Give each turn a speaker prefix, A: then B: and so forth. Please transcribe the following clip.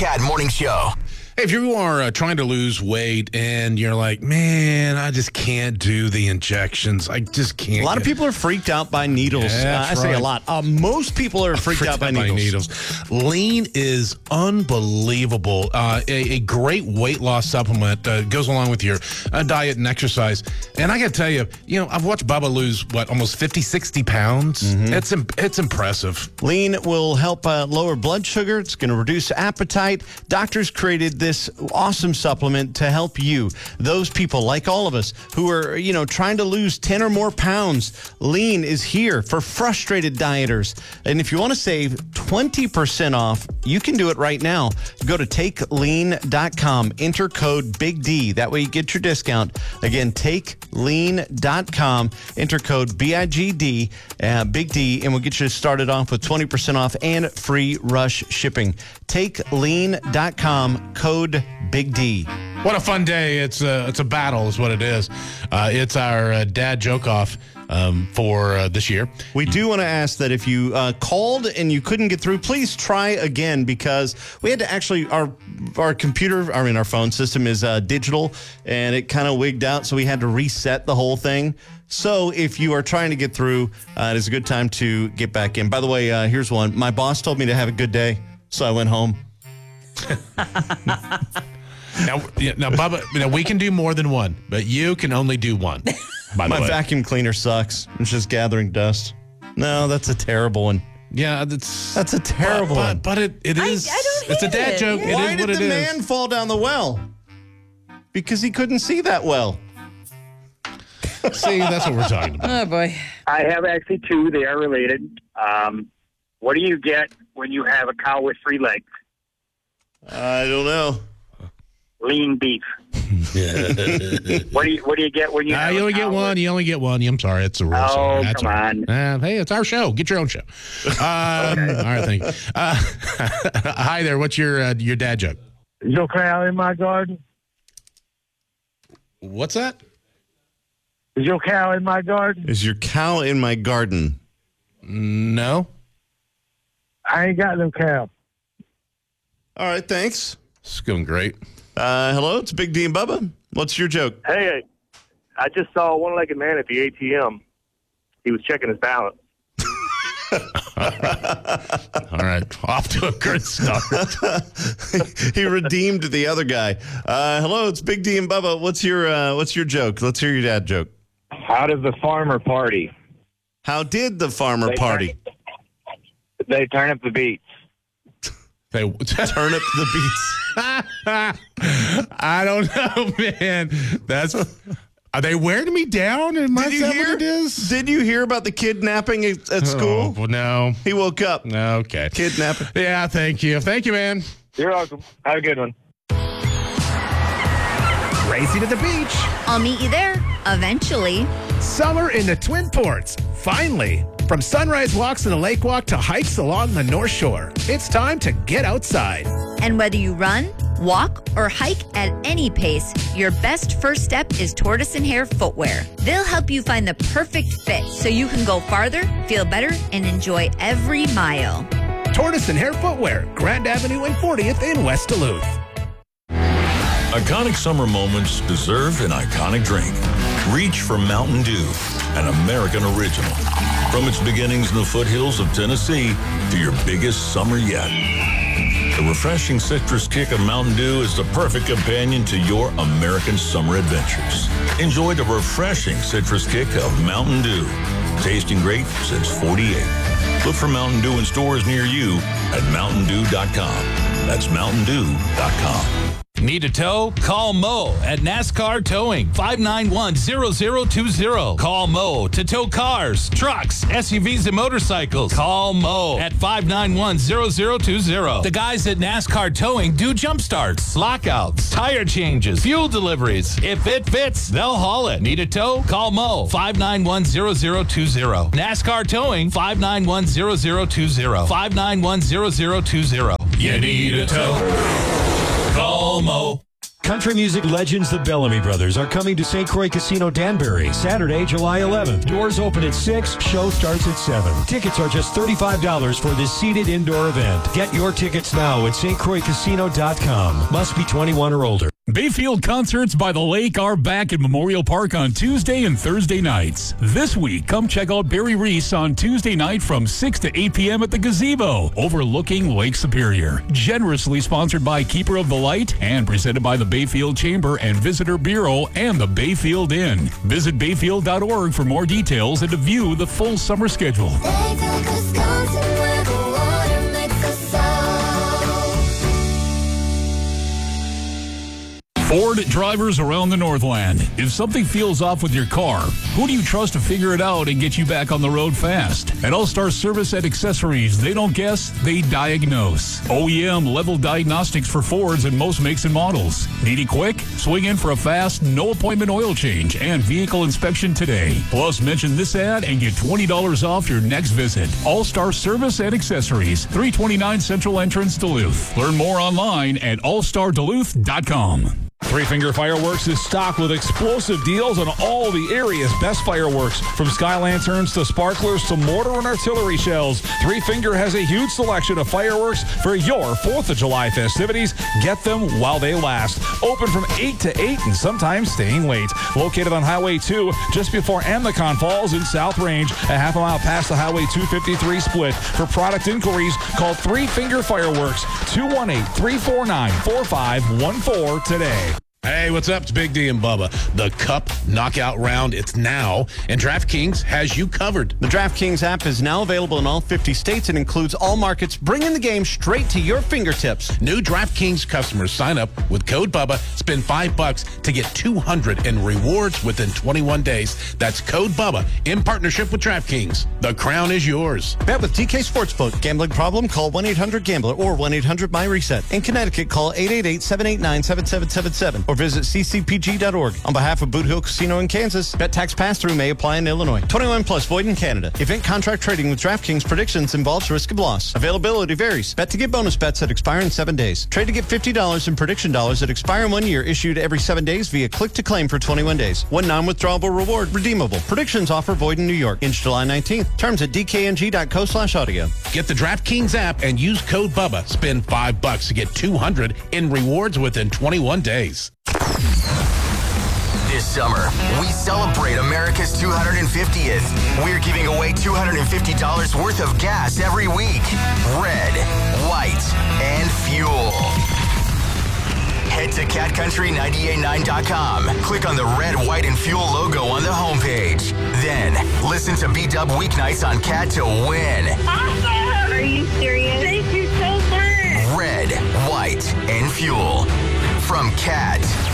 A: Cat Morning Show.
B: Hey, if you are trying to lose weight and you're like, man, I just can't do the injections. I just can't.
C: A lot of people are freaked out by needles. I say a lot. Most people are freaked out by needles.
B: Lean is unbelievable. A great weight loss supplement goes along with your diet and exercise. And I got to tell you, I've watched Bubba lose, almost 50, 60 pounds. It's impressive.
C: Lean will help lower blood sugar. It's going to reduce appetite. Doctors created this awesome supplement to help you, those people like all of us who are, trying to lose 10 or more pounds. Lean is here for frustrated dieters. And if you want to save 20% off, you can do it right now. Go to takelean.com, enter code Big D. That way you get your discount. Again, takelean.com, enter code BIGD, Big D, and we'll get you started off with 20% off and free rush shipping. Takelean.com, code Big D.
B: What a fun day. It's a battle is what it is. It's our dad joke off for this year.
C: We do want to ask that if you called and you couldn't get through, please try again, because we had to actually, our computer, our phone system is digital, and it kind of wigged out, so we had to reset the whole thing. So if you are trying to get through, it is a good time to get back in. By the way, here's one. My boss told me to have a good day, so I went home.
B: Now, Bubba, we can do more than one, but you can only do one. By the
C: My
B: way.
C: vacuum cleaner sucks. It's just gathering dust. No, that's a terrible one.
B: Yeah, that's
C: a terrible one.
B: But it is.
D: I don't hate
B: it's a dad
D: it.
B: joke.
D: Yeah.
C: Why
B: It is what
C: did
B: it
C: the
B: is.
C: man fall down the well? Because he couldn't see that well.
B: See, that's what we're talking about.
D: Oh, boy.
E: I have actually two. They are related. What do you get when you have a cow with 3 legs?
C: I don't know.
E: Lean beef. What do you get when you have
B: You only
E: a
B: get
E: cow
B: one. You only get one. I'm sorry. It's a rule.
E: Oh,
B: That's
E: come
B: all
E: on.
B: right. Hey, it's our show. Get your own show. All right, thank you. Hi there. What's your dad joke?
F: Is your cow in my garden?
B: What's that?
F: Is your cow in my garden?
C: Is your cow in my garden?
B: No.
F: I ain't got no cow.
C: All right, thanks.
B: It's going great.
C: Hello, it's Big D and Bubba. What's your joke?
G: Hey, I just saw a one-legged man at the ATM. He was checking his balance.
B: All right. Off to a good start.
C: He redeemed the other guy. Hello, it's Big D and Bubba. What's your joke? Let's hear your dad joke.
G: How does the farmer party?
C: How did the farmer party?
G: They turn up the beats.
B: They
C: Turn up the beats.
B: I don't know, man. Are they wearing me down? Am I
C: Did you
B: that
C: hear?
B: what it is?
C: Did you hear about the kidnapping at school?
B: Oh, well, no.
C: He woke up.
B: Okay.
C: Kidnapping.
B: Yeah, thank you. Thank you, man.
G: You're welcome. Have a good one.
H: Racing to the beach.
D: I'll meet you there eventually.
H: Summer in the Twin Ports. Finally. From sunrise walks to the lake walk to hikes along the North Shore, it's time to get outside.
D: And whether you run, walk, or hike at any pace, your best first step is Tortoise and Hare footwear. They'll help you find the perfect fit so you can go farther, feel better, and enjoy every mile.
H: Tortoise and Hare footwear, Grand Avenue and 40th in West Duluth.
I: Iconic summer moments deserve an iconic drink. Reach for Mountain Dew, an American original. From its beginnings in the foothills of Tennessee to your biggest summer yet. The refreshing citrus kick of Mountain Dew is the perfect companion to your American summer adventures. Enjoy the refreshing citrus kick of Mountain Dew. Tasting great since 48. Look for Mountain Dew in stores near you at mountaindew.com. That's mountaindew.com.
J: Need a tow? Call Mo at NASCAR Towing, 591-0020. Call Mo to tow cars, trucks, SUVs, and motorcycles. Call Mo at 591-0020. The guys at NASCAR Towing do jump starts, lockouts, tire changes, fuel deliveries. If it fits, they'll haul it. Need a tow? Call Mo, 591-0020. NASCAR Towing, 591-0020. 591-0020. You need a tow? Call Mo.
A: Country music legends the Bellamy Brothers are coming to St. Croix Casino Danbury Saturday, July 11th. Doors open at 6, show starts at 7. Tickets are just $35 for this seated indoor event. Get your tickets now at stcroixcasino.com. Must be 21 or older.
K: Bayfield Concerts by the Lake are back at Memorial Park on Tuesday and Thursday nights. This week, come check out Barry Reese on Tuesday night from 6 to 8 p.m. at the Gazebo, overlooking Lake Superior. Generously sponsored by Keeper of the Light and presented by the Bayfield Chamber and Visitor Bureau and the Bayfield Inn. Visit bayfield.org for more details and to view the full summer schedule.
L: Bayfield, Wisconsin, where the water makes us sound.
K: Ford drivers around the Northland. If something feels off with your car, who do you trust to figure it out and get you back on the road fast? At All-Star Service and Accessories, they don't guess, they diagnose. OEM level diagnostics for Fords and most makes and models. Need it quick? Swing in for a fast, no appointment oil change and vehicle inspection today. Plus, mention this ad and get $20 off your next visit. All-Star Service and Accessories, 329 Central Entrance, Duluth. Learn more online at allstarduluth.com.
M: Three Finger Fireworks is stocked with explosive deals on all the area's best fireworks. From sky lanterns to sparklers to mortar and artillery shells, Three Finger has a huge selection of fireworks for your 4th of July festivities. Get them while they last. Open from 8 to 8 and sometimes staying late. Located on Highway 2, just before Amicon Falls in South Range, a half a mile past the Highway 253 split. For product inquiries, call Three Finger Fireworks, 218-349-4514 today.
B: Hey, what's up? It's Big D and Bubba. The Cup Knockout Round, it's now, and DraftKings has you covered.
C: The DraftKings app is now available in all 50 states and includes all markets, bringing the game straight to your fingertips.
B: New DraftKings customers sign up with code Bubba, spend $5 to get $200 in rewards within 21 days. That's code Bubba in partnership with DraftKings. The crown is yours.
C: Bet with DK Sportsbook. Gambling problem? Call 1-800-GAMBLER or 1-800-MyReset. In Connecticut, call 888-789-7777 or visit ccpg.org. On behalf of Boot Hill Casino in Kansas, bet tax pass-through may apply in Illinois. 21 plus void in Canada. Event contract trading with DraftKings predictions involves risk of loss. Availability varies. Bet to get bonus bets that expire in 7 days. Trade to get $50 in prediction dollars that expire in 1 year, issued every 7 days via click to claim for 21 days. One non-withdrawable reward redeemable. Predictions offer void in New York. Ends July 19th. Terms at dkng.co/audio.
B: Get the DraftKings app and use code Bubba. Spend $5 to get $200 in rewards within 21 days.
N: This summer, we celebrate America's 250th. We're giving away $250 worth of gas every week. Red, white, and fuel. Head to catcountry989.com. Click on the red, white, and fuel logo on the homepage. Then, listen to B-Dub weeknights on Cat to win.
O: Awesome! Are you serious? Thank you so much.
N: Red, white, and fuel. From Cat.